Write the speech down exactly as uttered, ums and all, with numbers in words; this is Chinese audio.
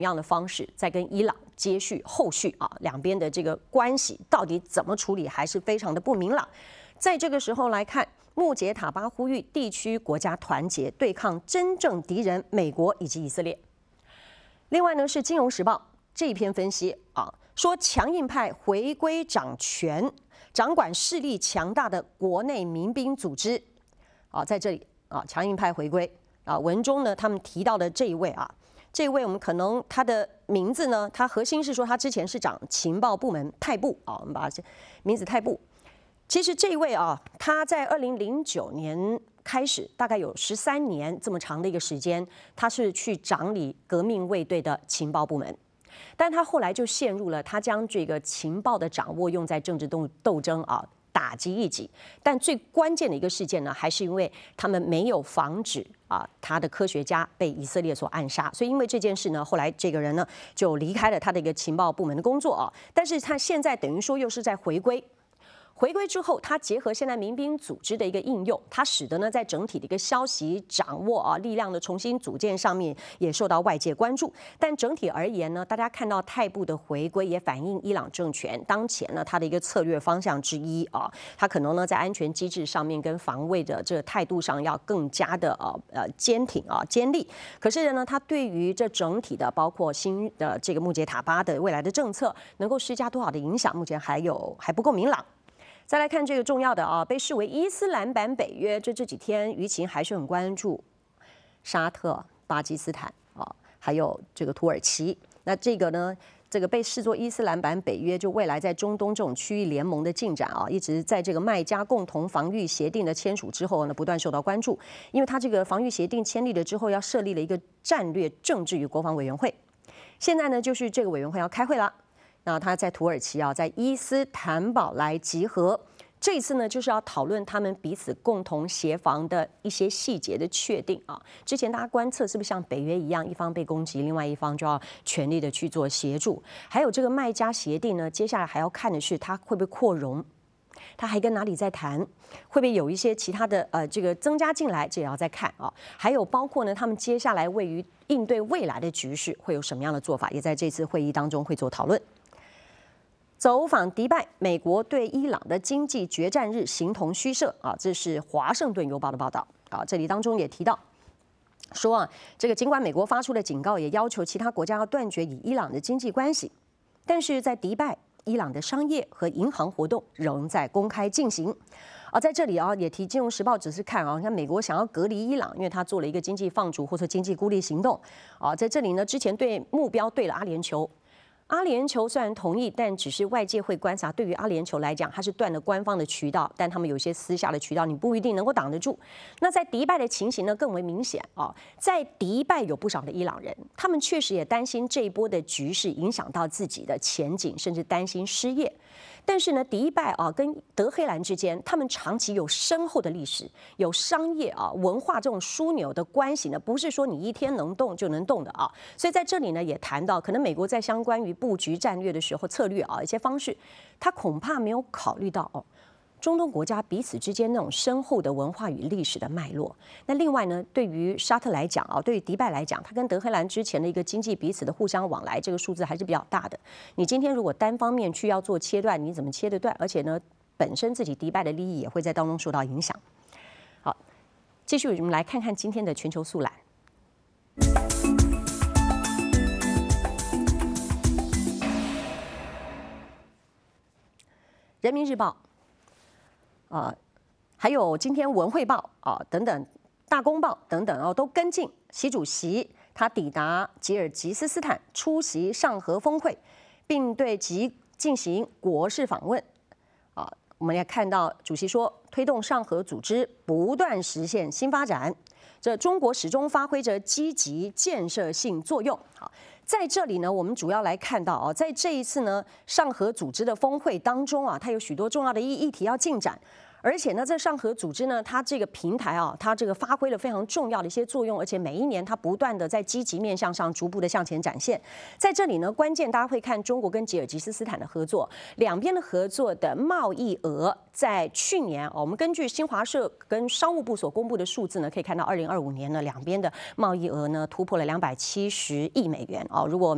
样的方式在跟伊朗接续后续啊两边的这个关系到底怎么处理，还是非常的不明朗。在这个时候来看，穆杰塔巴呼吁地区国家团结对抗真正敌人美国以及以色列。另外呢，是《金融时报》这一篇分析啊，说强硬派回归掌权，掌管势力强大的国内民兵组织啊，在这里啊，强硬派回归啊，文中呢他们提到的这一位啊。这位我们可能他的名字呢，他核心是说他之前是掌情报部门泰布啊，我们把这名字泰布。其实这位啊，他在二零零九年开始，大概有十三年这么长的一个时间，他是去掌理革命卫队的情报部门。但他后来就陷入了他将这个情报的掌握用在政治斗斗争啊。打击异己，但最关键的一个事件呢，还是因为他们没有防止啊，他的科学家被以色列所暗杀，所以因为这件事呢，后来这个人呢就离开了他的一个情报部门的工作啊，但是他现在等于说又是在回归。回归之后，它结合现在民兵组织的一个应用，它使得呢在整体的一个消息掌握啊、力量的重新组建上面也受到外界关注。但整体而言呢，大家看到泰布的回归也反映伊朗政权当前呢它的一个策略方向之一啊，它可能呢在安全机制上面跟防卫的这个态度上要更加的呃呃坚挺啊坚立。可是呢，它对于这整体的包括新的这个穆杰塔巴的未来的政策能够施加多少的影响，目前还有还不够明朗。再来看这个重要的啊，被视为伊斯兰版北约，这这几天舆情还是很关注沙特、巴基斯坦啊，还有这个土耳其。那这个呢，这个被视作伊斯兰版北约，就未来在中东这种区域联盟的进展啊，一直在这个麦加共同防御协定的签署之后呢，不断受到关注。因为它这个防御协定签立了之后，要设立了一个战略政治与国防委员会。现在呢，就是这个委员会要开会了。那他在土耳其啊，在伊斯坦堡来集合。这一次呢，就是要讨论他们彼此共同协防的一些细节的确定啊。之前大家观测是不是像北约一样，一方被攻击，另外一方就要全力的去做协助？还有这个麦加协定呢，接下来还要看的是它会不会扩容，它还跟哪里在谈，会不会有一些其他的呃这个增加进来，这也要再看啊。还有包括呢，他们接下来位于应对未来的局势会有什么样的做法，也在这次会议当中会做讨论。走访迪拜，美国对伊朗的经济决战日形同虚设啊！这是华盛顿邮报的报道啊。这里当中也提到说啊，这个尽管美国发出了警告，也要求其他国家要断绝与伊朗的经济关系，但是在迪拜，伊朗的商业和银行活动仍在公开进行。啊，在这里啊，也提《金融时报》只是看啊，你看美国想要隔离伊朗，因为他做了一个经济放逐或者经济孤立行动啊。在这里呢，之前对目标对了阿联酋。阿联酋虽然同意，但只是外界会观察。对于阿联酋来讲，它是断了官方的渠道，但他们有些私下的渠道，你不一定能够挡得住。那在迪拜的情形呢，更为明显啊。在迪拜有不少的伊朗人，他们确实也担心这一波的局势影响到自己的前景，甚至担心失业。但是呢，迪拜啊跟德黑兰之间，他们长期有深厚的历史，有商业啊文化这种枢纽的关系呢，不是说你一天能动就能动的啊。所以在这里呢，也谈到可能美国在相关于布局战略的时候，策略啊一些方式，他恐怕没有考虑到哦。中东国家彼此之间那种深厚的文化与历史的脉络。那另外呢，对于沙特来讲啊，对于迪拜来讲，它跟德黑兰之前的一个经济彼此的互相往来，这个数字还是比较大的。你今天如果单方面去要做切断，你怎么切得断？而且呢，本身自己迪拜的利益也会在当中受到影响。好，继续我们来看看今天的全球速览。人民日报。呃，还有今天文汇报啊等等，大公报等等哦，都跟进习主席他抵达吉尔吉斯斯坦出席上合峰会，并对其进行国事访问。啊，我们也看到主席说，推动上合组织不断实现新发展，这中国始终发挥着积极建设性作用。好。在这里呢，我们主要来看到啊，在这一次呢上合组织的峰会当中啊，它有许多重要的议议题要进展，而且呢，在上合组织呢，它这个平台啊，它这个发挥了非常重要的一些作用，而且每一年它不断的在积极面向上逐步的向前展现。在这里呢，关键大家会看中国跟吉尔吉斯斯坦的合作，两边的合作的贸易额在去年，我们根据新华社跟商务部所公布的数字呢，可以看到二零二五年呢，两边的贸易额呢突破了两百七十亿美元哦。如果